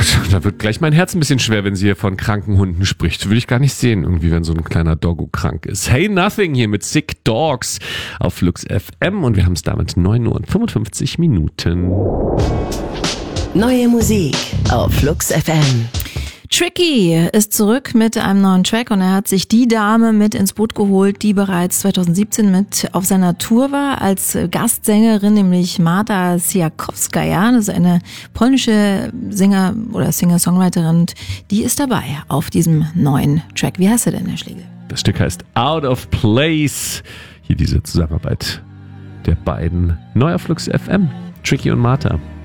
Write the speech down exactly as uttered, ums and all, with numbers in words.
da wird gleich mein Herz ein bisschen schwer, wenn sie hier von kranken Hunden spricht. Würde ich gar nicht sehen, irgendwie, wenn so ein kleiner Doggo krank ist. Hey Nothing hier mit Sick Dogs auf Flux F M und wir haben es damit neun Uhr und fünfundfünfzig Minuten. Neue Musik auf Flux F M. Tricky ist zurück mit einem neuen Track und er hat sich die Dame mit ins Boot geholt, die bereits zweitausendsiebzehn mit auf seiner Tour war als Gastsängerin, nämlich Marta Siakowskaja, das ist eine polnische Sänger- oder Singer-Songwriterin, die ist dabei auf diesem neuen Track. Wie heißt er denn, Herr Schlegel? Das Stück heißt Out of Place. Hier diese Zusammenarbeit der beiden. Neu auf Flux F M. Tricky und Marta.